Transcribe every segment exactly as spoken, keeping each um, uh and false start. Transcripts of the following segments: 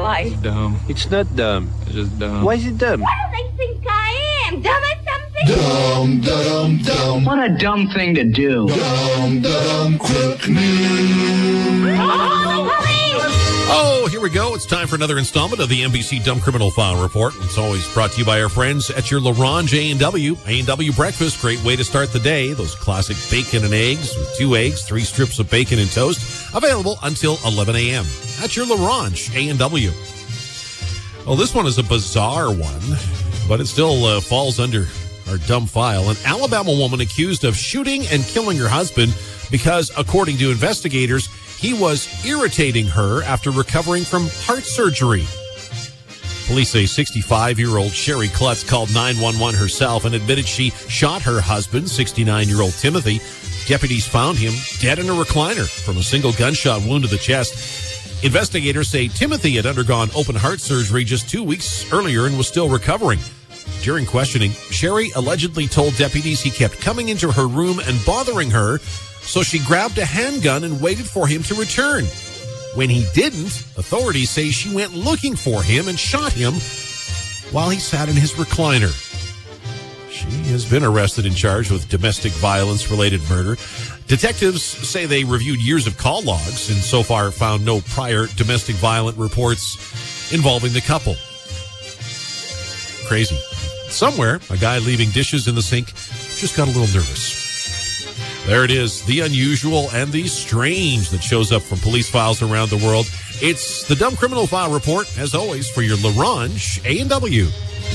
life. Dumb. It's not dumb. It's just dumb. Why is it dumb? What do they think I am? Dumb as something? Dumb, da-dum, dumb. What a dumb thing to do. Dumb, da-dum, quick news. Oh, police! Oh, here we go. It's time for another installment of the N B C Dumb Criminal File Report. It's always brought to you by our friends at your LaRange A and W. A and W breakfast, great way to start the day. Those classic bacon and eggs with two eggs, three strips of bacon and toast. Available until eleven a.m. at your LaRange A and W. Well, this one is a bizarre one, but it still uh, falls under our dumb file. An Alabama woman accused of shooting and killing her husband because, according to investigators, he was irritating her after recovering from heart surgery. Police say sixty-five-year-old Sherry Klutz called nine one one herself and admitted she shot her husband, sixty-nine-year-old Timothy. Deputies found him dead in a recliner from a single gunshot wound to the chest. Investigators say Timothy had undergone open heart surgery just two weeks earlier and was still recovering. During questioning, Sherry allegedly told deputies he kept coming into her room and bothering her, so she grabbed a handgun and waited for him to return. When he didn't, authorities say she went looking for him and shot him while he sat in his recliner. She has been arrested and charged with domestic violence-related murder. Detectives say they reviewed years of call logs and so far found no prior domestic violent reports involving the couple. Crazy. Somewhere, a guy leaving dishes in the sink just got a little nervous. There it is, the unusual and the strange that shows up from police files around the world. It's the Dumb Criminal File Report, as always, for your LaRange A and W.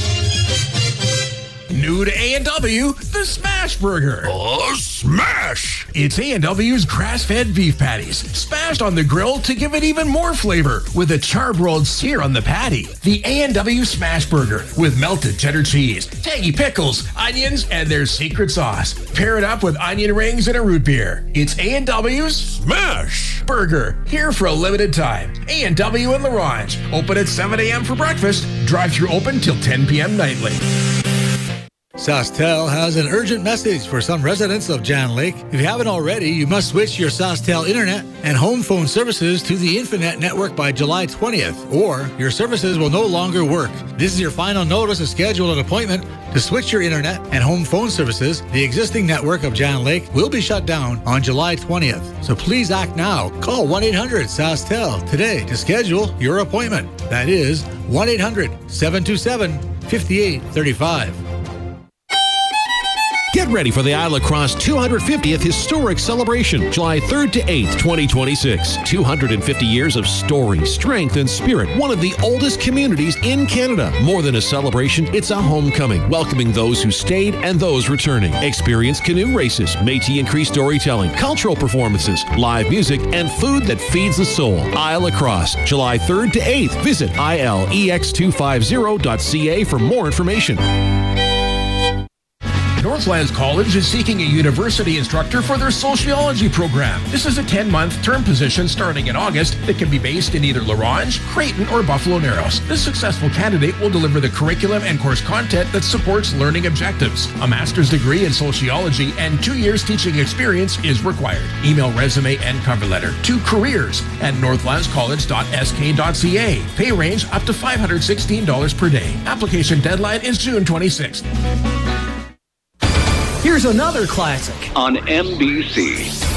New to A and W, the Smash Burger. Oh, smash! It's A and W's grass-fed beef patties, smashed on the grill to give it even more flavor with a charbroiled sear on the patty. The A and W Smash Burger with melted cheddar cheese, tangy pickles, onions, and their secret sauce. Pair it up with onion rings and a root beer. It's A and W's Smash Burger, here for a limited time. A and W in LaRange, open at seven a.m. for breakfast, drive-thru open till ten p.m. nightly. SaskTel has an urgent message for some residents of Jan Lake. If you haven't already, you must switch your SaskTel internet and home phone services to the Infinet network by July twentieth, or your services will no longer work. This is your final notice to schedule an appointment to switch your internet and home phone services. The existing network of Jan Lake will be shut down on July twentieth. So please act now. Call one eight hundred SaskTel today to schedule your appointment. That is one eight hundred seven two seven five eight three five. Get ready for the Isle La Crosse two hundred fiftieth Historic Celebration, July third to eighth, twenty twenty-six. two hundred fifty years of story, strength, and spirit. One of the oldest communities in Canada. More than a celebration, it's a homecoming, welcoming those who stayed and those returning. Experience canoe races, Métis and Cree storytelling, cultural performances, live music, and food that feeds the soul. Isle La Crosse, July third to eighth. Visit I L E X two fifty dot C A for more information. Northlands College is seeking a university instructor for their sociology program. This is a ten-month term position starting in August that can be based in either LaRange, Creighton, or Buffalo Narrows. This successful candidate will deliver the curriculum and course content that supports learning objectives. A master's degree in sociology and two years teaching experience is required. Email resume and cover letter to careers at northlands college dot s k dot c a. Pay range up to five hundred sixteen dollars per day. Application deadline is June twenty-sixth. Here's another classic on N B C.